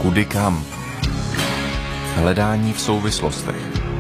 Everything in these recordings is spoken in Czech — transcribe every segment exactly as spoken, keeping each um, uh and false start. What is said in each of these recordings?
Kudy kam? Hledání v souvislostech.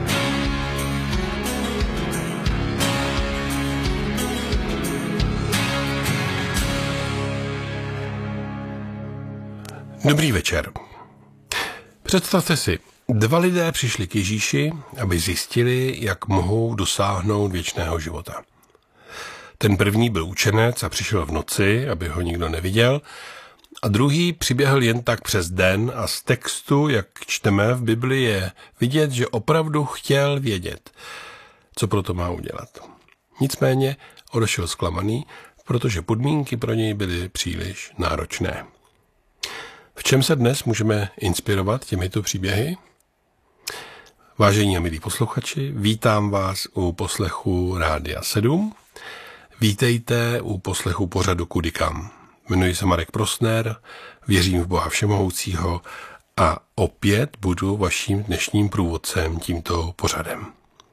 Dobrý večer. Představte si, dva lidé přišli k Ježíši, aby zjistili, jak mohou dosáhnout věčného života. Ten první byl učenec a přišel v noci, aby ho nikdo neviděl, a druhý přiběhl jen tak přes den a z textu, jak čteme v Biblii, je vidět, že opravdu chtěl vědět, co proto má udělat. Nicméně odešel zklamaný, protože podmínky pro něj byly příliš náročné. V čem se dnes můžeme inspirovat těmito příběhy? Vážení a milí posluchači, vítám vás u poslechu Rádia sedm. Vítejte u poslechu pořadu Kudy kam. Jmenuji se Marek Prosner, věřím v Boha Všemohoucího a opět budu vaším dnešním průvodcem tímto pořadem.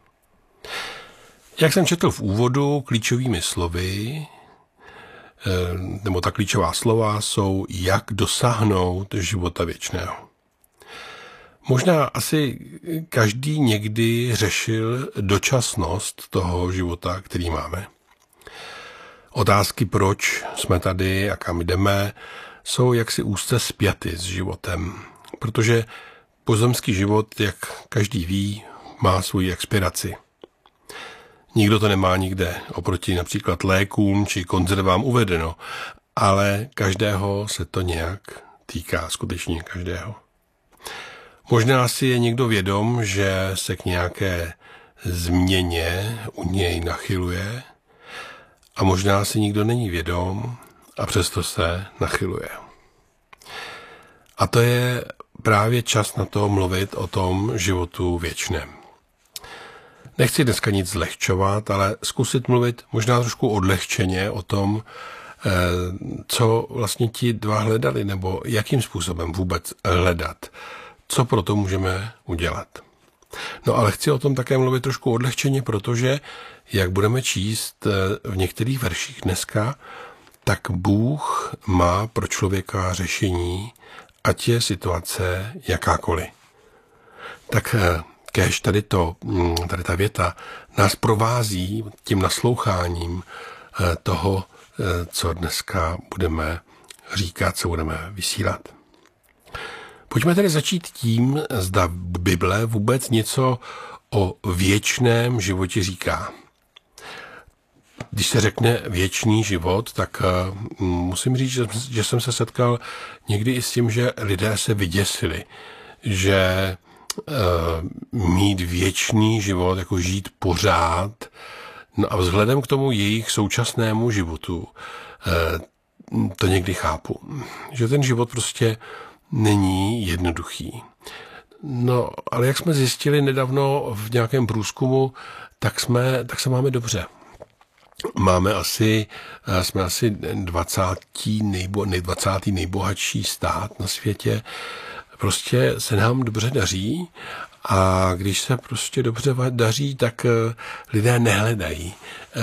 Jak jsem četl v úvodu, klíčovými slovy, nebo ta klíčová slova jsou, jak dosáhnout života věčného. Možná asi každý někdy řešil dočasnost toho života, který máme. Otázky, proč jsme tady a kam jdeme, jsou jaksi úzce spjaty s životem, protože pozemský život, jak každý ví, má svou expiraci. Nikdo to nemá nikde oproti například lékům či konzervám uvedeno, ale každého se to nějak týká, skutečně každého. Možná si je někdo vědom, že se k nějaké změně u něj nachyluje, a možná si nikdo není vědom a přesto se nachyluje. A to je právě čas na to mluvit o tom životu věčném. Nechci dneska nic zlehčovat, ale zkusit mluvit možná trošku odlehčeně o tom, co vlastně ti dva hledali, nebo jakým způsobem vůbec hledat. Co pro to můžeme udělat. No ale chci o tom také mluvit trošku odlehčeně, protože, jak budeme číst v některých verších dneska, tak Bůh má pro člověka řešení, ať je situace jakákoliv. Tak kéž tady, to, tady ta věta nás provází tím nasloucháním toho, co dneska budeme říkat, co budeme vysílat. Pojďme tedy začít tím, zda Bible vůbec něco o věčném životě říká. Když se řekne věčný život, tak musím říct, že jsem se setkal někdy i s tím, že lidé se vyděsili, že mít věčný život, jako žít pořád, no a vzhledem k tomu jejich současnému životu, to někdy chápu. Že ten život prostě není jednoduchý. No, ale jak jsme zjistili nedávno v nějakém průzkumu, tak jsme, tak se máme dobře. Máme asi, jsme asi dvacátý nejbo, dvacátý nejbohatší stát na světě. Prostě se nám dobře daří a když se prostě dobře daří, tak lidé nehledají,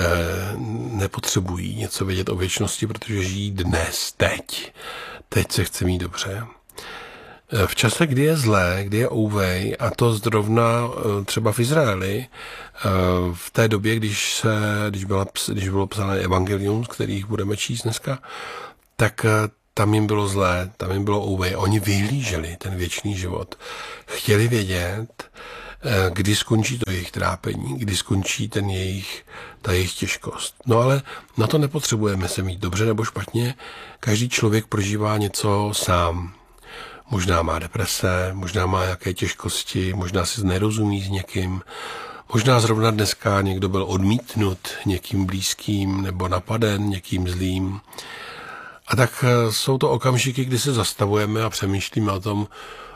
nepotřebují něco vědět o věčnosti, protože žijí dnes, teď. Teď se chce mít dobře. V čase, kdy je zlé, kdy je ouvej, a to zrovna třeba v Izraeli, v té době, když, se, když, byla, když bylo psané evangelium, z kterých budeme číst dneska, tak tam jim bylo zlé, tam jim bylo ouvej. Oni vyhlíželi ten věčný život. Chtěli vědět, kdy skončí to jejich trápení, kdy skončí ten jejich, ta jejich těžkost. No ale na to nepotřebujeme se mít dobře nebo špatně. Každý člověk prožívá něco sám. Možná má deprese, možná má nějaké těžkosti, možná si nerozumí s někým, možná zrovna dneska někdo byl odmítnut někým blízkým nebo napaden někým zlým. A tak jsou to okamžiky, kdy se zastavujeme a přemýšlíme o tom,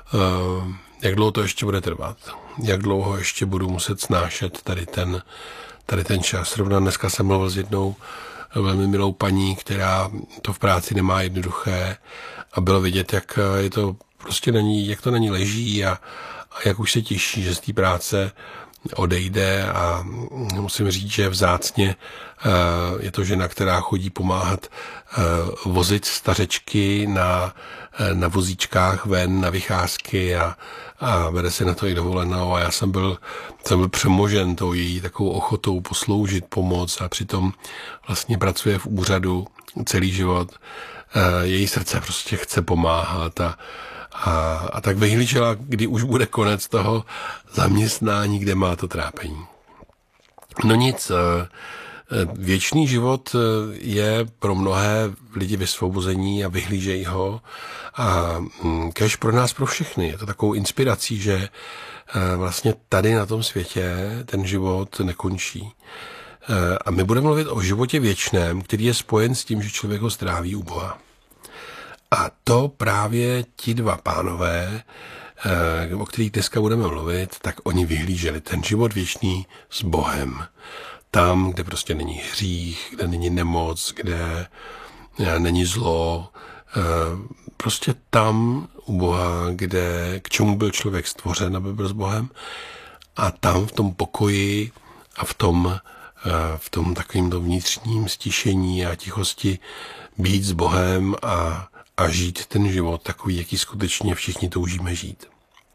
jak dlouho to ještě bude trvat, jak dlouho ještě budu muset snášet tady ten, tady ten čas. Zrovna dneska jsem mluvil s jednou velmi milou paní, která to v práci nemá jednoduché a bylo vidět, jak je to prostě není, jak to na ní leží a, a jak už se těší, že z té práce odejde a musím říct, že vzácně je to žena, která chodí pomáhat vozit stařečky na, na vozíčkách ven, na vycházky a, a bere si na to i dovolenou a já jsem byl, jsem byl přemožen tou její takovou ochotou posloužit, pomoct a přitom vlastně pracuje v úřadu celý život. Její srdce prostě chce pomáhat a A, a tak vyhlížela, kdy už bude konec toho zaměstnání, kde má to trápení. No nic, věčný život je pro mnohé lidi vysvobození a vyhlížejí ho a kéž pro nás, pro všechny. Je to takovou inspirací, že vlastně tady na tom světě ten život nekončí. A my budeme mluvit o životě věčném, který je spojen s tím, že člověk ho stráví u Boha. A to právě ti dva pánové, o kterých dneska budeme mluvit, tak oni vyhlíželi ten život věčný s Bohem. Tam, kde prostě není hřích, kde není nemoc, kde není zlo. Prostě tam u Boha, kde, k čemu byl člověk stvořen, aby byl s Bohem. A tam v tom pokoji a v tom, v tom takovým vnitřním stišení a tichosti být s Bohem a a žít ten život takový, jaký skutečně všichni toužíme žít.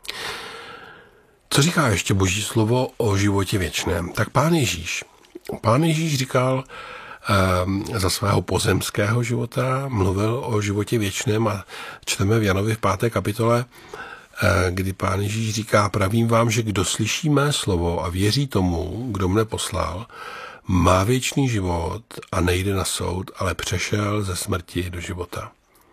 Co říká ještě Boží slovo o životě věčném? Tak Pán Ježíš. Pán Ježíš říkal um, za svého pozemského života, mluvil o životě věčném a čteme v Janovi v páté kapitole, uh, kdy Pán Ježíš říká, pravím vám, že kdo slyší mé slovo a věří tomu, kdo mne poslal, má věčný život a nejde na soud, ale přešel ze smrti do života.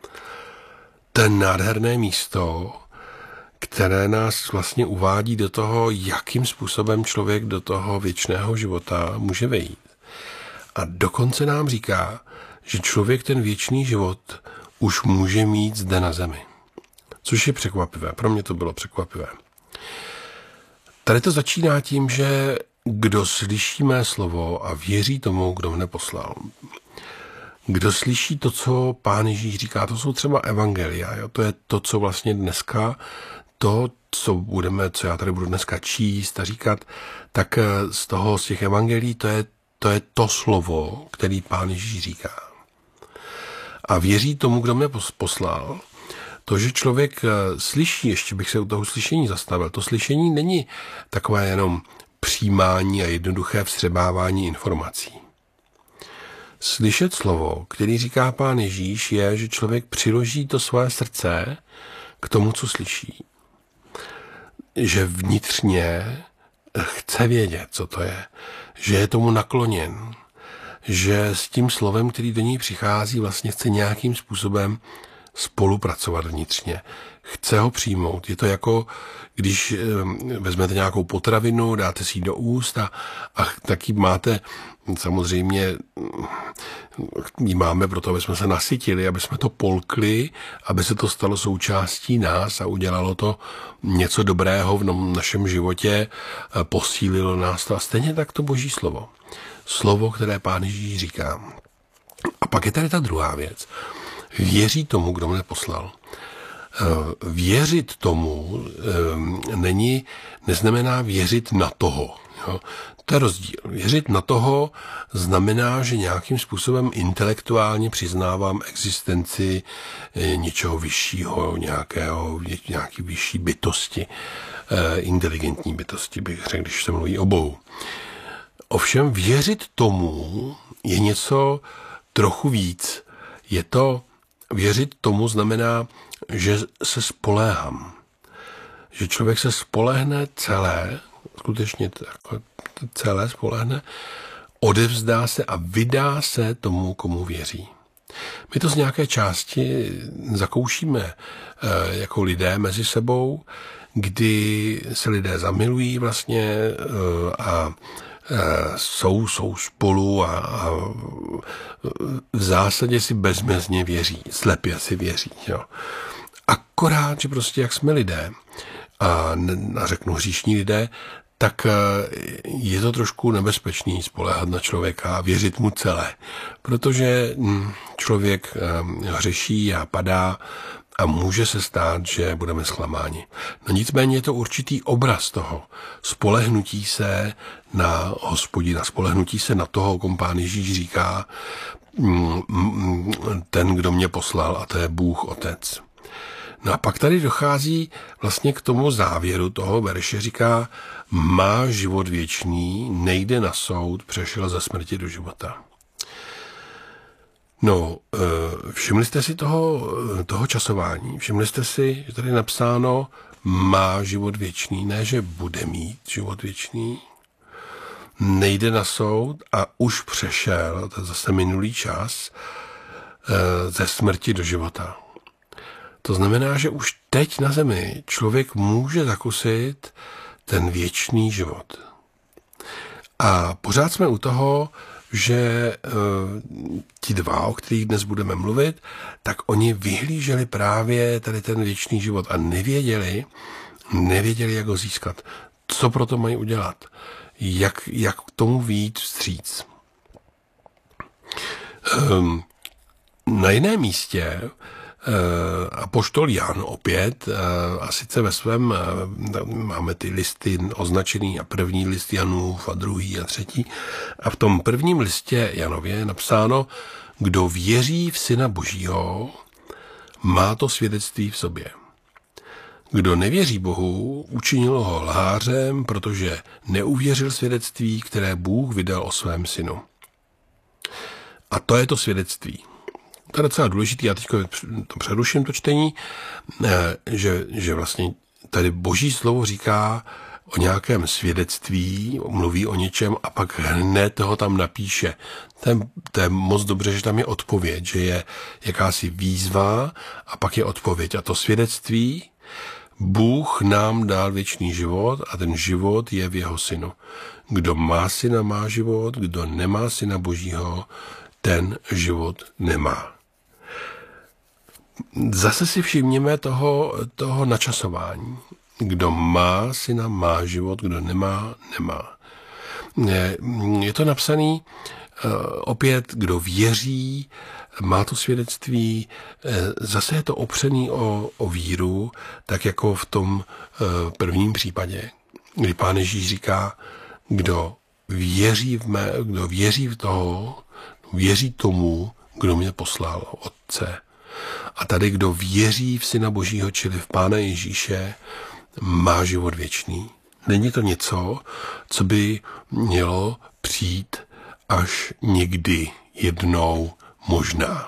Ten nádherné místo, které nás vlastně uvádí do toho, jakým způsobem člověk do toho věčného života může vejít. A dokonce nám říká, že člověk ten věčný život už může mít zde na zemi. Což je překvapivé. Pro mě to bylo překvapivé. Tady to začíná tím, že kdo slyší mé slovo a věří tomu, kdo mne poslal. Kdo slyší to, co Pán Ježíš říká, to jsou třeba evangelia, jo? To je to, co vlastně dneska, to, co budeme, co já tady budu dneska číst a říkat, tak z toho, z těch evangelií, to je to, je to slovo, který Pán Ježíš říká. A věří tomu, kdo mě poslal, to, že člověk slyší, ještě bych se u toho slyšení zastavil, to slyšení není takové jenom přijímání a jednoduché vstřebávání informací. Slyšet slovo, který říká Pán Ježíš, je, že člověk přiloží to své srdce k tomu, co slyší. Že vnitřně chce vědět, co to je. Že je tomu nakloněn. Že s tím slovem, který do něj přichází, vlastně chce nějakým způsobem spolupracovat vnitřně. Chce ho přijmout. Je to jako, když vezmete nějakou potravinu, dáte si ji do úst a, a taky máte, samozřejmě ji máme proto, aby jsme se nasytili, aby jsme to polkli, aby se to stalo součástí nás a udělalo to něco dobrého v našem životě, posílilo nás to. A stejně tak to Boží slovo. Slovo, které Pán Ježíš říká. A pak je tady ta druhá věc. Věří tomu, kdo mě poslal. Věřit tomu není, neznamená věřit na toho. Jo? To je rozdíl. Věřit na toho znamená, že nějakým způsobem intelektuálně přiznávám existenci něčeho vyššího, nějakého, nějaký vyšší bytosti, inteligentní bytosti, bych řekl, když se mluví o Bohu. Ovšem věřit tomu je něco trochu víc. Je to, věřit tomu znamená, že se spoléhám. Že člověk se spolehne celé, skutečně celé spolehne, odevzdá se a vydá se tomu, komu věří. My to z nějaké části zakoušíme jako lidé mezi sebou, kdy se lidé zamilují vlastně a jsou, jsou spolu a, a v zásadě si bezmezně věří, slepě si věří. Jo. Akorát, že prostě jak jsme lidé, a, a řeknu hříšní lidé, tak je to trošku nebezpečný spoléhat na člověka a věřit mu celé. Protože člověk hřeší a padá a může se stát, že budeme zklamáni. No nicméně je to určitý obraz toho. Spolehnutí se na Hospodina, spolehnutí se na toho, kom Pán Ježíš říká, ten, kdo mě poslal, a to je Bůh Otec. No a pak tady dochází vlastně k tomu závěru toho verše, říká, má život věčný, nejde na soud, přešel ze smrti do života. No, všimli jste si toho, toho časování, všimli jste si, že tady je napsáno, má život věčný, ne, že bude mít život věčný, nejde na soud a už přešel, to je zase minulý čas, ze smrti do života. To znamená, že už teď na zemi člověk může zakusit ten věčný život. A pořád jsme u toho, že e, ti dva, o kterých dnes budeme mluvit, tak oni vyhlíželi právě tady ten věčný život a nevěděli, nevěděli, jak ho získat. Co pro to mají udělat? Jak, jak k tomu vyjít vstříc? E, na jiném místě apoštol Jan opět, a sice ve svém, máme ty listy označený a první list Janův a druhý a třetí, a v tom prvním listě Janově je napsáno, kdo věří v Syna Božího, má to svědectví v sobě. Kdo nevěří Bohu, učinil ho lhářem, protože neuvěřil svědectví, které Bůh vydal o svém synu. A to je to svědectví. To je docela důležité, já teď to přeruším, to čtení, že, že vlastně tady Boží slovo říká o nějakém svědectví, mluví o něčem a pak hned ho tam napíše. To je, to je moc dobře, že tam je odpověď, že je jakási výzva a pak je odpověď. A to svědectví, Bůh nám dal věčný život a ten život je v jeho synu. Kdo má syna, má život, kdo nemá syna Božího, ten život nemá. Zase si všimněme toho, toho načasování. Kdo má syna, má život, kdo nemá, nemá. Je, je to napsaný opět, kdo věří, má to svědectví, zase je to opřený o, o víru, tak jako v tom prvním případě, kdy Pán Ježíš říká, kdo věří v mé, kdo věří v toho, věří tomu, kdo mě poslal, Otce. A tady, kdo věří v Syna Božího, čili v Pána Ježíše, má život věčný. Není to něco, co by mělo přijít až někdy, jednou, možná.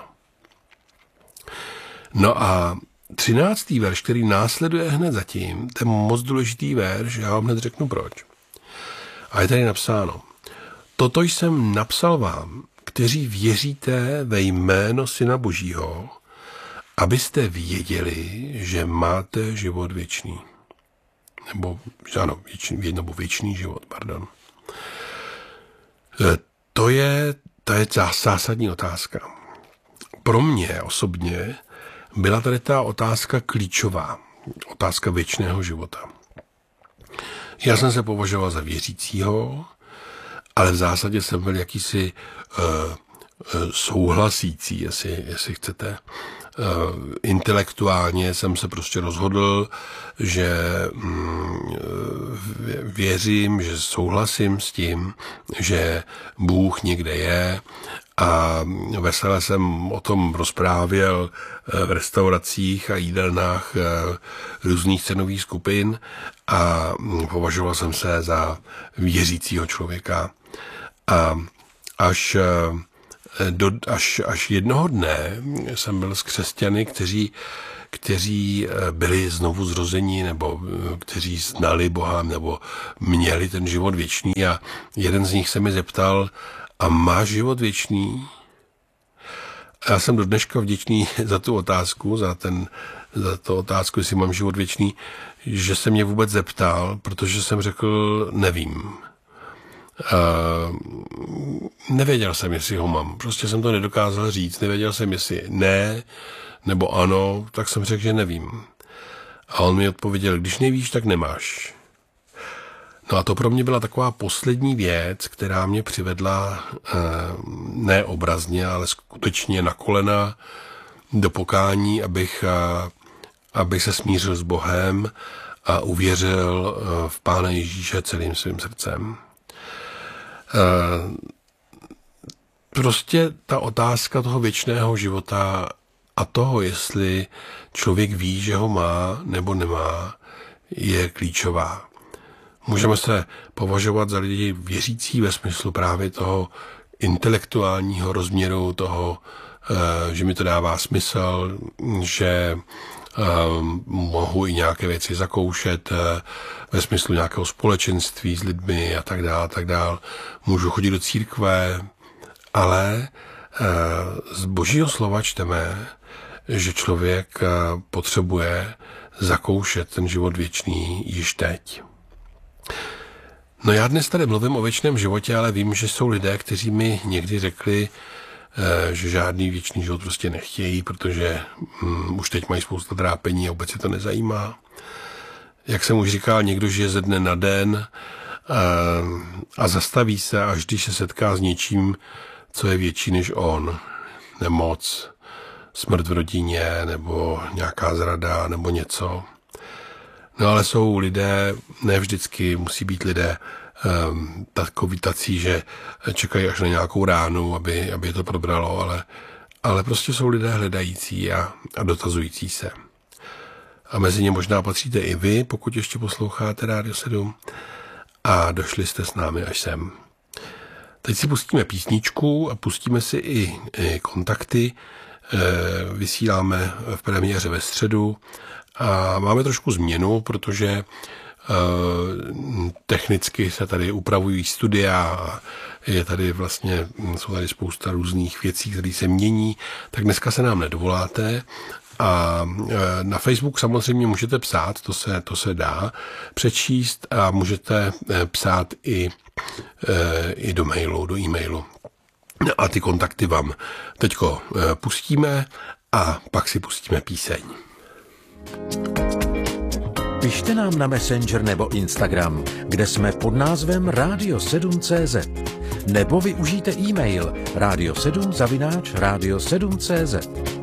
No a třináctý verš, který následuje hned zatím, to je moc důležitý verš, já vám hned řeknu proč. A je tady napsáno, toto jsem napsal vám, kteří věříte ve jméno Syna Božího, abyste věděli, že máte život věčný. Nebo, ano, věčný, nebo věčný život, pardon. To je, to je zásadní otázka. Pro mě osobně byla tady ta otázka klíčová. Otázka věčného života. Já jsem se považoval za věřícího, ale v zásadě jsem byl jakýsi uh, uh, souhlasící, jestli, jestli chcete. Uh, intelektuálně jsem se prostě rozhodl, že um, věřím, že souhlasím s tím, že Bůh někde je a vesele jsem o tom rozprávěl v restauracích a jídelnách různých cenových skupin a považoval jsem se za věřícího člověka. A až, do, až, až jednoho dne jsem byl s křesťany, kteří, kteří byli znovu zrození nebo kteří znali Boha nebo měli ten život věčný a jeden z nich se mi zeptal, a máš život věčný? A já jsem do dneška vděčný za tu otázku, za, ten, za tu otázku, jestli mám život věčný, že se mě vůbec zeptal, protože jsem řekl, nevím. A nevěděl jsem, jestli ho mám. Prostě jsem to nedokázal říct. Nevěděl jsem, jestli ne, nebo ano, tak jsem řekl, že nevím. A on mi odpověděl, když nevíš, tak nemáš. No a to pro mě byla taková poslední věc, která mě přivedla ne obrazně, ale skutečně na kolena do pokání, abych, abych se smířil s Bohem a uvěřil v Pána Ježíše celým svým srdcem. Prostě ta otázka toho věčného života a toho, jestli člověk ví, že ho má nebo nemá, je klíčová. Můžeme se považovat za lidi věřící ve smyslu právě toho intelektuálního rozměru, toho, že mi to dává smysl, že mohu i nějaké věci zakoušet ve smyslu nějakého společenství s lidmi a tak dále, tak dále. Můžu chodit do církve, ale z Božího slova čteme, že člověk potřebuje zakoušet ten život věčný již teď. No já dnes tady mluvím o věčném životě, ale vím, že jsou lidé, kteří mi někdy řekli, že žádný věčný život prostě nechtějí, protože um, už teď mají spousta trápení a vůbec se to nezajímá. Jak jsem už říkal, někdo žije ze dne na den uh, a zastaví se, až když se setká s něčím, co je větší než on. Nemoc, smrt v rodině, nebo nějaká zrada, nebo něco. No ale jsou lidé, ne vždycky musí být lidé um, takoví tací, že čekají až na nějakou ránu, aby, aby je to probralo, ale, ale prostě jsou lidé hledající a, a dotazující se. A mezi ně možná patříte i vy, pokud ještě posloucháte Rádio sedm a došli jste s námi až sem. Teď si pustíme písničku a pustíme si i, i kontakty. E, vysíláme v premiéře ve středu a máme trošku změnu, protože e, technicky se tady upravují studia a je tady vlastně, jsou tady spousta různých věcí, které se mění, tak dneska se nám nedovoláte. A na Facebook samozřejmě můžete psát, to se, to se dá přečíst a můžete psát i, i do mailu, do e-mailu. A ty kontakty vám teďko pustíme a pak si pustíme píseň. Pište nám na Messenger nebo Instagram, kde jsme pod názvem rádio sedm tečka cé zet. Nebo využijte e-mail rádio sedm zavináč rádio sedm tečka cé zet.